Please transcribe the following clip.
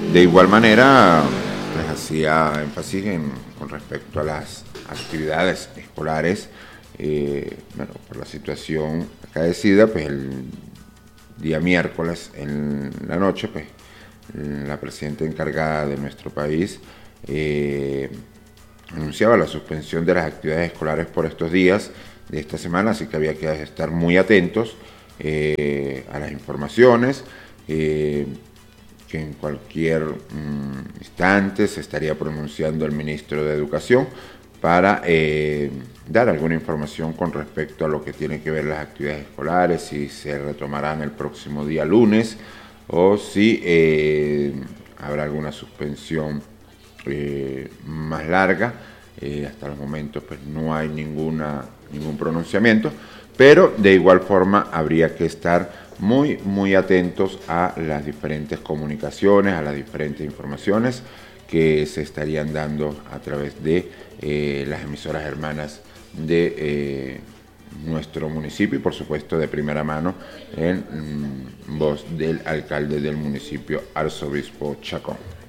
De igual manera, pues hacía énfasis con respecto a las actividades escolares, bueno, por la situación acaecida, pues el día miércoles en la noche, pues la presidenta encargada de nuestro país anunciaba la suspensión de las actividades escolares por estos días de esta semana, así que había que estar muy atentos a las informaciones, que en cualquier instante se estaría pronunciando el ministro de Educación para dar alguna información con respecto a lo que tiene que ver las actividades escolares, si se retomarán el próximo día lunes o si habrá alguna suspensión más larga. Hasta los momentos pues no hay ningún pronunciamiento, pero de igual forma habría que estar muy atentos a las diferentes comunicaciones, a las diferentes informaciones que se estarían dando a través de las emisoras hermanas de nuestro municipio y por supuesto de primera mano en voz del alcalde del municipio, Arzobispo Chacón.